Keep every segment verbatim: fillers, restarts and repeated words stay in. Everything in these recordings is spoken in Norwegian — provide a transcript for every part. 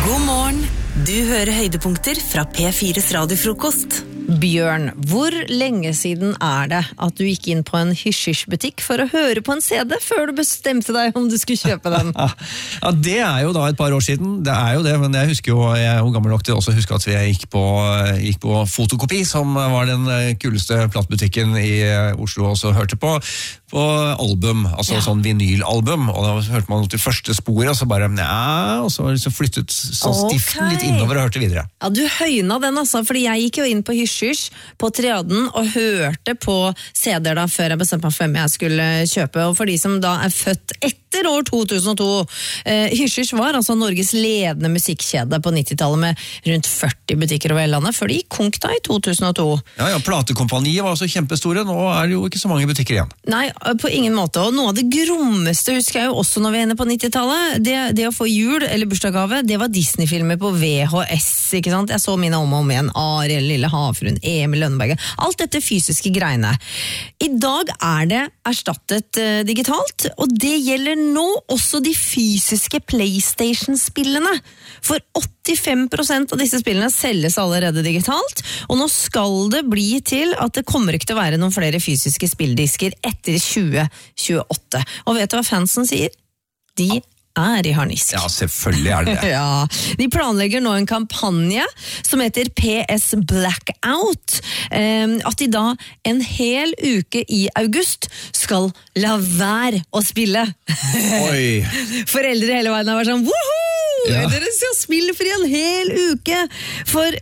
God morgen, du hører høydepunkter fra P fires radiofrokost. Bjørn, hvor lenge siden er det at du gikk inn på en hysj-hysj-butikk for å høre på en C D før du bestemte deg om du skulle kjøpe den? Ja, det er jo da et par år siden. Det er jo det, men jeg husker jo, jeg er jo gammel nok til også å huske at jeg gikk på, gikk på Fotokopi, som var den kuleste plattbutikken i Oslo, og så hørte på, på album, altså ja. Sånn vinylalbum, og da hørte man til første sporet, og så bare, ja, og så liksom flyttet sånn okay. Stiften litt innover og hørte videre. Ja, du høyna den altså, fordi jeg gikk jo inn på hysj på Triaden og hørte på C D-er da før jeg bestemte meg for hvem jeg skulle kjøpe, og for de som da er født etter år to tusen og to, eh, Hysj var altså Norges ledende musikkjede på nittitallet med rundt førti butikker over hele landet, før de gikk konk da i to tusen og to. Ja, ja, platekompaniet var også kjempestore, nå er det jo ikke så mange butikker igjen. Nei, på ingen måte, og noe av det grommeste husker jeg jo også når vi er inne på nittitallet, det, det å få jul eller bursdagsgave, det var Disney-filmer på V H S, ikke sant? Jeg så mine om og om igjen, Ariel, Lille Havfruen, Emil Lønneberget, alt dette fysiske greiene. I dag er det erstattet uh, digitalt, og det gjelder nå også de fysiske PlayStation-spillene. For åttifem prosent av disse spillene selges allerede digitalt, og nå skal det bli til at det kommer ikke til å være noen flere fysiske spilldisker etter tjue tjueåtte. Og vet du hva fansen sier? De er i harnisk. Ja, selvfølgelig er det det. Ja, de planlegger nå en kampanje som heter P S Blackout. Um, at de da en hel uke i august skal la være å spille. Oi! Foreldre hele veien har vært sånn, woho! Ja. Dere skal spille for en hel uke! For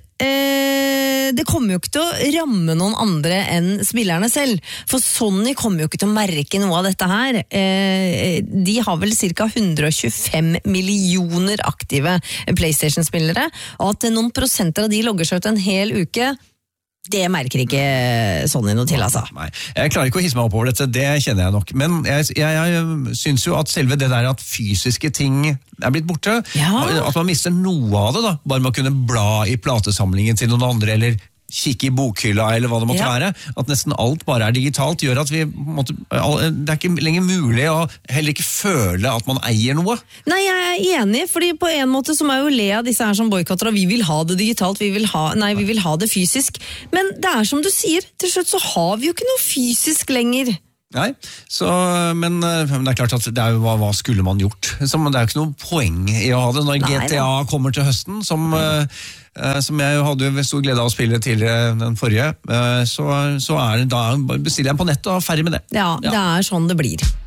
eh, det kommer jo ikke til å ramme noen andre enn spillerne selv. For Sony kommer jo ikke til å merke noe av dette her. Eh, de har vel cirka hundre og tjuefem millioner aktive PlayStation-spillere, og at noen prosenter av de logger seg ut en hel uke, det merker ikke Sony noe til, altså. Nei, jeg klarer ikke å hisse meg opp over dette, det kjenner jeg nok. Men jeg, jeg, jeg synes jo at selve det der at fysiske ting er blitt borte, ja. At man mister noe av det da, bare med å kunne bla i platesamlingen til noen andre, eller kikke i bokhylla, eller hva det måtte ja. Være, at nesten alt bare er digitalt, gjør at vi måtte, det er ikke lenger mulig å heller ikke føle at man eier noe. Nei, jeg er enig, fordi på en måte så må jeg jo le av disse her som boykotter, og vi vil ha det digitalt, vi vil ha, nei, vi vil ha det fysisk. Men det er som du sier, til slutt så har vi jo ikke noe fysisk lenger. Nei, så, men, men det er klart at det er jo, hva, hva skulle man gjort? Så, det er jo ikke noe poeng i å ha det når nei, G T A nei. Kommer til høsten, som, uh, som jeg hadde jo stor glede av å spille tidligere den forrige, uh, så, så er det da, bestiller jeg den på nettet og ferdig med det. Ja, ja, det er sånn det blir.